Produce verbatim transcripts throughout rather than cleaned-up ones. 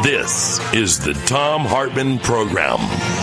This is the Thom Hartmann Program.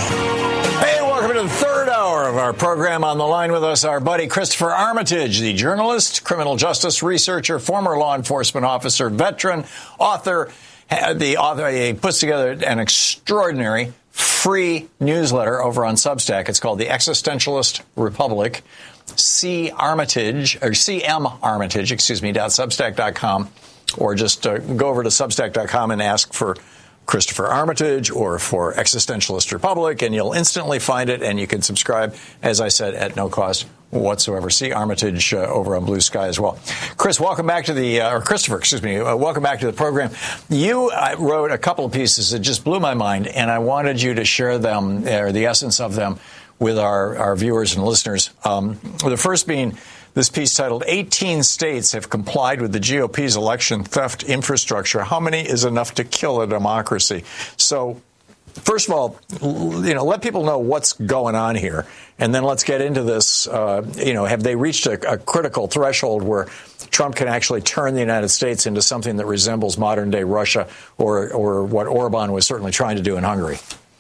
Hey, welcome to the third hour of our program. On the line with us, our buddy Christopher Armitage, the journalist, criminal justice researcher, former law enforcement officer, veteran, author. The author he puts together an extraordinary free newsletter over on Substack. It's called The Existentialist Republic. C Armitage, or C M Armitage, excuse me, dot substack dot com, or just uh, go over to substack dot com and ask for Christopher Armitage or for Existentialist Republic, and you'll instantly find it, and you can subscribe, as I said, at no cost whatsoever. See Armitage uh, over on Blue Sky as well. Chris, welcome back to the, uh, or Christopher, excuse me, uh, welcome back to the program. You uh, wrote a couple of pieces that just blew my mind, and I wanted you to share them, or the essence of them, with our, our viewers and listeners. Um, the first being this piece titled, eighteen states have complied with the G O P's election theft infrastructure. How many is enough to kill a democracy? So, first of all, you know, let people know what's going on here. And then let's get into this. Uh, you know, have they reached a, a critical threshold where Trump can actually turn the United States into something that resembles modern-day Russia, or, or what Orban was certainly trying to do in Hungary?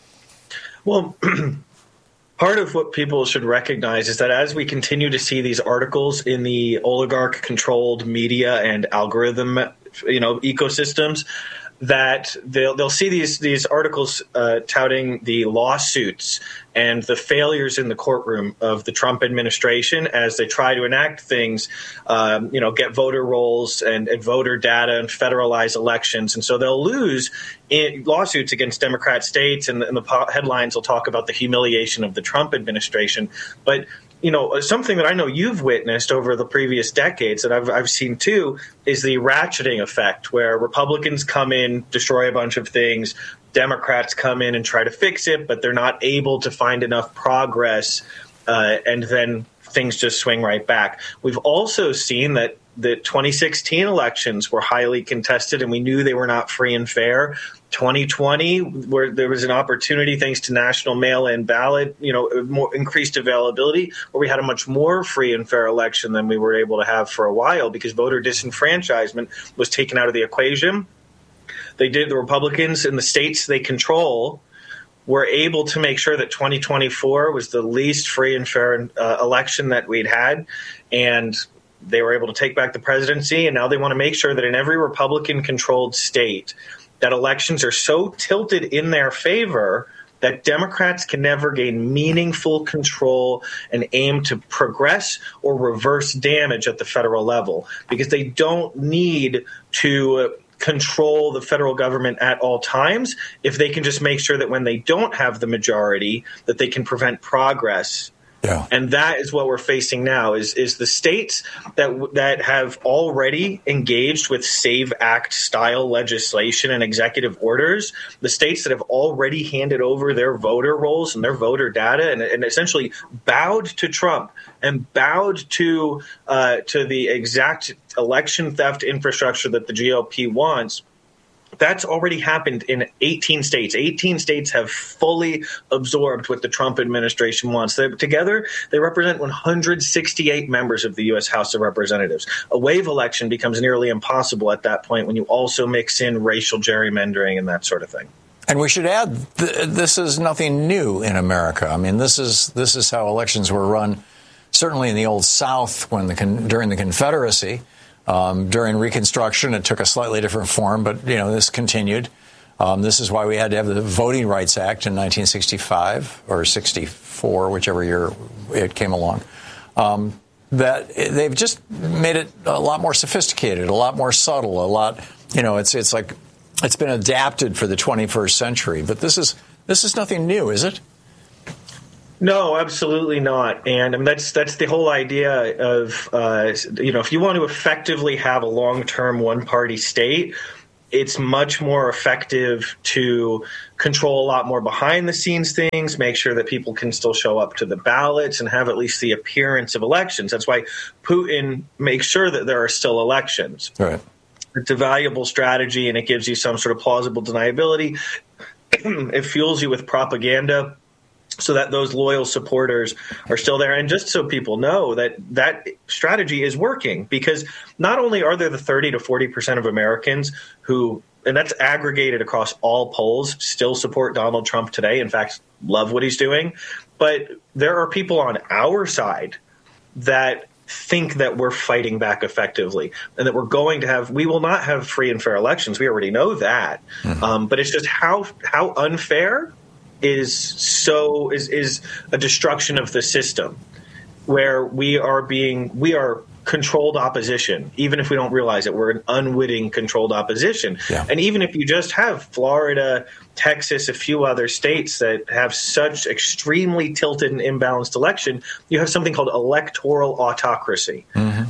Well, part of what people should recognize is that as we continue to see these articles in the oligarch-controlled media and algorithm, you know, ecosystems, that they'll they'll see these these articles uh, touting the lawsuits and the failures in the courtroom of the Trump administration as they try to enact things, um, you know, get voter rolls and, and voter data and federalize elections. And so they'll lose in lawsuits against Democrat states, and, and the po- headlines will talk about the humiliation of the Trump administration. But you know, something that I know you've witnessed over the previous decades that I've, I've seen too is the ratcheting effect, where Republicans come in, destroy a bunch of things, Democrats come in and try to fix it, but they're not able to find enough progress, uh, and then things just swing right back. We've also seen that the twenty sixteen elections were highly contested, and we knew they were not free and fair. twenty twenty, where there was an opportunity, thanks to national mail-in ballot, you know, more increased availability, where we had a much more free and fair election than we were able to have for a while, because voter disenfranchisement was taken out of the equation. They did, the Republicans in the states they control were able to make sure that twenty twenty-four was the least free and fair uh, election that we'd had, and they were able to take back the presidency. And now they want to make sure that in every Republican-controlled state, that elections are so tilted in their favor that Democrats can never gain meaningful control and aim to progress or reverse damage at the federal level, because they don't need to control the federal government at all times if they can just make sure that when they don't have the majority, that they can prevent progress. Yeah. And that is what we're facing now, is is the states that that have already engaged with SAVE Act style legislation and executive orders, the states that have already handed over their voter rolls and their voter data and, and essentially bowed to Trump and bowed to uh, to the exact election theft infrastructure that the G O P wants. That's already happened in eighteen states. eighteen states have fully absorbed what the Trump administration wants. They're, together, they represent one hundred sixty-eight members of the U S House of Representatives. A wave election becomes nearly impossible at that point when you also mix in racial gerrymandering and that sort of thing. And we should add, th- this is nothing new in America. I mean, this is this is how elections were run, certainly in the Old South when the con- during the Confederacy. Um, during Reconstruction, it took a slightly different form, but, you know, this continued. Um, this is why we had to have the Voting Rights Act in nineteen sixty-five or sixty-four, whichever year it came along. Um, that they've just made it a lot more sophisticated, a lot more subtle, a lot, you know, it's it's like it's been adapted for the twenty-first century. But this is this is nothing new, is it? No, absolutely not. And I mean, that's that's the whole idea of, uh, you know, if you want to effectively have a long-term one-party state, it's much more effective to control a lot more behind-the-scenes things, make sure that people can still show up to the ballots and have at least the appearance of elections. That's why Putin makes sure that there are still elections. Right. It's a valuable strategy, and it gives you some sort of plausible deniability. It fuels you with propaganda, so that those loyal supporters are still there. And just so people know that that strategy is working, because not only are there the thirty to forty percent of Americans who and that's aggregated across all polls, still support Donald Trump today. In fact, love what he's doing. But there are people on our side that think that we're fighting back effectively and that we're going to have, we will not have free and fair elections. We already know that. Mm-hmm. Um, but it's just how how unfair is so is is a destruction of the system, where we are being we are controlled opposition, even if we don't realize it. We're an unwitting controlled opposition. Yeah. And even if you just have Florida, Texas, a few other states that have such extremely tilted and imbalanced election, you have something called electoral autocracy. Mm-hmm.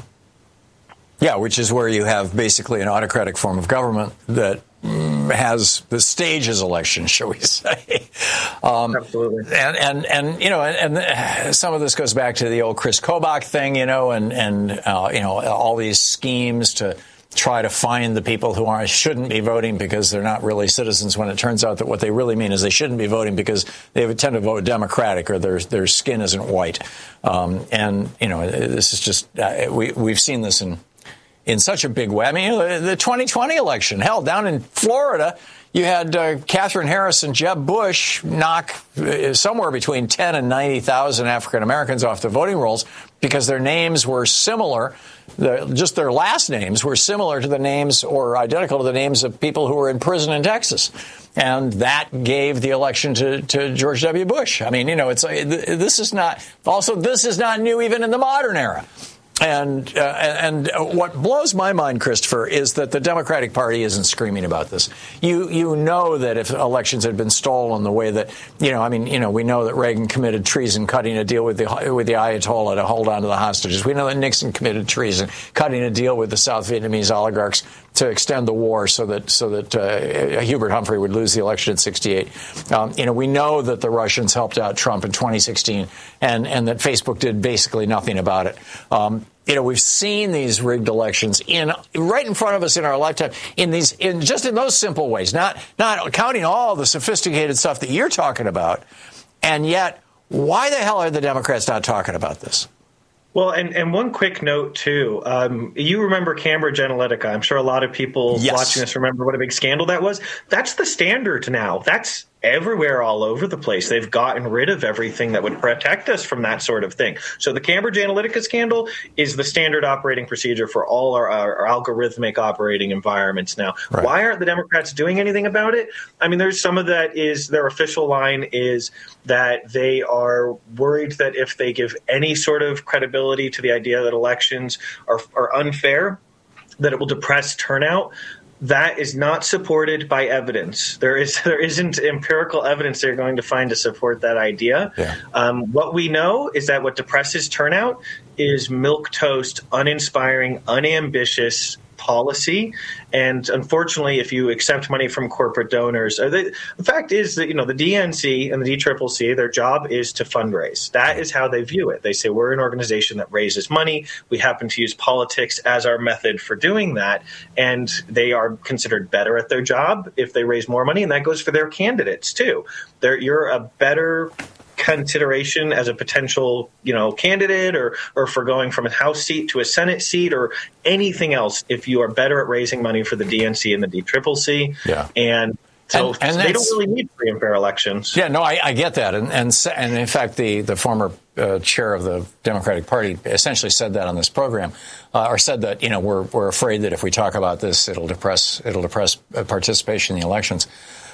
Yeah, which is where you have basically an autocratic form of government that mm, has the stages election, shall we say. Um, Absolutely. And, and, and you know, and, and some of this goes back to the old Chris Kobach thing, you know, and, and uh, you know, all these schemes to try to find the people who aren't, shouldn't be voting because they're not really citizens, when it turns out that what they really mean is they shouldn't be voting because they tend to vote Democratic or their their skin isn't white. Um, and, you know, this is just, uh, we, we've seen this in in such a big way. I mean, you know, the twenty twenty election, hell, down in Florida, you had uh, Catherine Harris and Jeb Bush knock uh, somewhere between ten and ninety thousand African Americans off the voting rolls because their names were similar. The, just their last names were similar to the names or identical to the names of people who were in prison in Texas. And that gave the election to, to George W. Bush. I mean, you know, it's this is not also this is not new even in the modern era. And uh, and what blows my mind, Christopher, is that the Democratic Party isn't screaming about this. You you know that if elections had been stolen the way that, you know, I mean, you know, we know that Reagan committed treason, cutting a deal with the with the Ayatollah to hold on to the hostages. We know that Nixon committed treason, cutting a deal with the South Vietnamese oligarchs to extend the war so that so that uh, Hubert Humphrey would lose the election in sixty-eight. Um, you know, we know that the Russians helped out Trump in twenty sixteen, and and that Facebook did basically nothing about it. Um, You know, we've seen these rigged elections in right in front of us in our lifetime in these in just in those simple ways, not not counting all the sophisticated stuff that you're talking about. And yet, why the hell are the Democrats not talking about this? Well, and, and one quick note, too. Um, you remember Cambridge Analytica. I'm sure a lot of people yes. watching this remember what a big scandal that was. That's the standard now. That's everywhere all over the place. They've gotten rid of everything that would protect us from that sort of thing. So the Cambridge Analytica scandal is the standard operating procedure for all our, our, our algorithmic operating environments now. Right. Why aren't the Democrats doing anything about it? I mean, there's some of that is their official line is that they are worried that if they give any sort of credibility to the idea that elections are, are unfair, that it will depress turnout. That is not supported by evidence. There is there isn't empirical evidence they're going to find to support that idea. Yeah. Um, what we know is that what depresses turnout is milquetoast, uninspiring, unambitious policy. And unfortunately, if you accept money from corporate donors, uh, they, the fact is that, you know, the D N C and the D C C C, their job is to fundraise. That is how they view it. They say we're an organization that raises money. We happen to use politics as our method for doing that. And they are considered better at their job if they raise more money. And that goes for their candidates, too. They're, you're a better consideration as a potential, you know, candidate or or for going from a House seat to a Senate seat or anything else if you are better at raising money for the D N C and the D C C C. Yeah. And so, and, and so they don't really need free and fair elections. Yeah, no, I, I get that. And, and and in fact, the, the former uh, chair of the Democratic Party essentially said that on this program, uh, or said that, you know, we're we're afraid that if we talk about this, it'll depress it'll depress participation in the elections.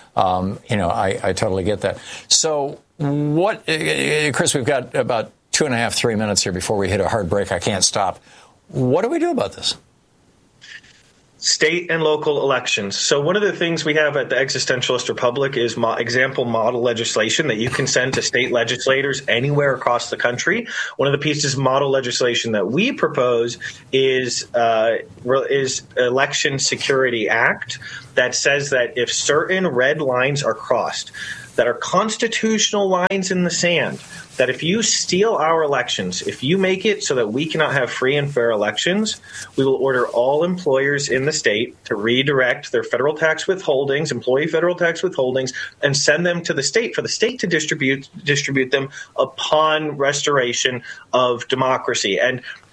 Um, you know, I, I totally get that. So what, Chris, we've got about two and a half, three minutes here before we hit a hard break. I can't stop. What do we do about this? State and local elections. So one of the things we have at the Existentialist Republic is mo- example model legislation that you can send to state legislators anywhere across the country. One of the pieces of model legislation that we propose is uh, is Election Security Act that says that if certain red lines are crossed, that are constitutional lines in the sand, that if you steal our elections, if you make it so that we cannot have free and fair elections, we will order all employers in the state to redirect their federal tax withholdings, employee federal tax withholdings, and send them to the state for the state to distribute distribute them upon restoration of democracy. And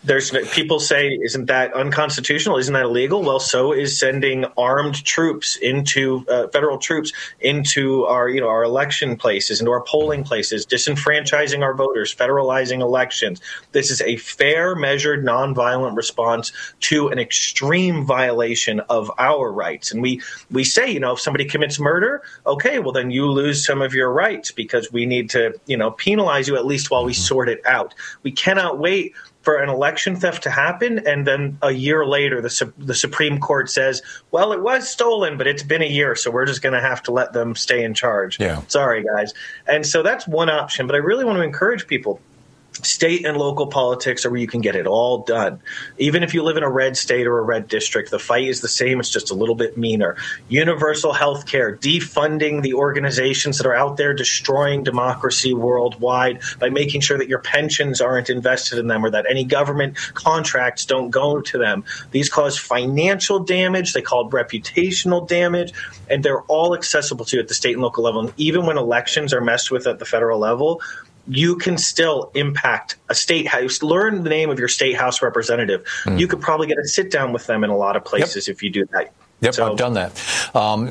There's people say, isn't that unconstitutional? Isn't that illegal? Well, so is sending armed troops into uh, federal troops into our, you know, our election places, into our polling places, disenfranchising our voters, federalizing elections. This is a fair, measured, nonviolent response to an extreme violation of our rights. And we we say, you know, if somebody commits murder, okay, well then you lose some of your rights because we need to, you know, penalize you at least while we sort it out. We cannot wait for an election theft to happen, and then a year later, the the Supreme Court says, well, it was stolen, but it's been a year, so we're just going to have to let them stay in charge. Yeah. Sorry, guys. And so that's one option, but I really want to encourage people. State and local politics are where you can get it all done. Even if you live in a red state or a red district, the fight is the same. It's just a little bit meaner. Universal health care, defunding the organizations that are out there destroying democracy worldwide by making sure that your pensions aren't invested in them or that any government contracts don't go to them. These cause financial damage. They call it reputational damage, and they're all accessible to you at the state and local level. And even when elections are messed with at the federal level, you can still impact a state house. Learn the name of your state house representative. Mm. You could probably get a sit down with them in a lot of places yep. if you do that. Yep, so, I've done that. Um,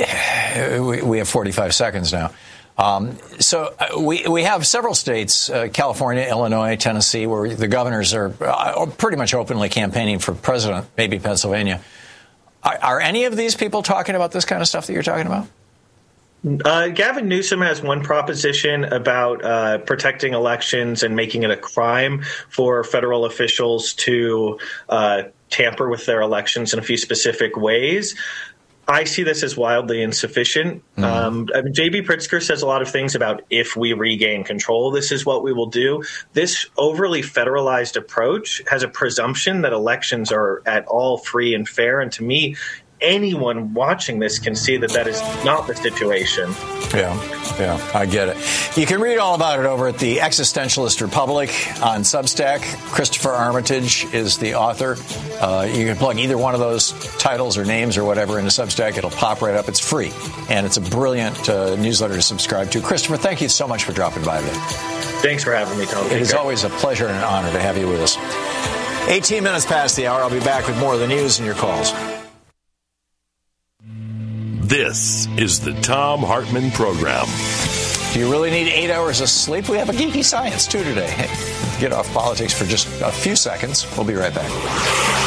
we have forty-five seconds now. Um, so uh, we we have several states, uh, California, Illinois, Tennessee, where the governors are uh, pretty much openly campaigning for president, maybe Pennsylvania. Are, are any of these people talking about this kind of stuff that you're talking about? Uh, Gavin Newsom has one proposition about uh, protecting elections and making it a crime for federal officials to uh, tamper with their elections in a few specific ways. I see this as wildly insufficient. Mm-hmm. Um, I mean, J B Pritzker says a lot of things about if we regain control, this is what we will do. This overly federalized approach has a presumption that elections are at all free and fair. And to me, anyone watching this can see that that is not the situation. Yeah, yeah, I get it. You can read all about it over at the Existentialist Republic on Substack. Christopher Armitage is the author. Uh, you can plug either one of those titles or names or whatever into Substack. It'll pop right up. It's free, and it's a brilliant uh, newsletter to subscribe to. Christopher, thank you so much for dropping by today. Thanks for having me, Tom. It is always a pleasure and an honor to have you with us. eighteen minutes past the hour. I'll be back with more of the news and your calls. This is the Thom Hartmann Program. Do you really need eight hours of sleep? We have a geeky science, too, today. Hey, get off politics for just a few seconds. We'll be right back.